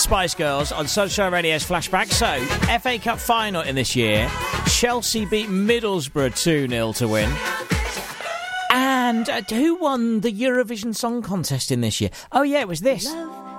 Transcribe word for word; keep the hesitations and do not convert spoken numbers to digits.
Spice Girls on Sunshine Radio's Flashback. So, F A Cup final in this year. Chelsea beat Middlesbrough two nil to win. And uh, who won the Eurovision Song Contest in this year? Oh, yeah, it was this.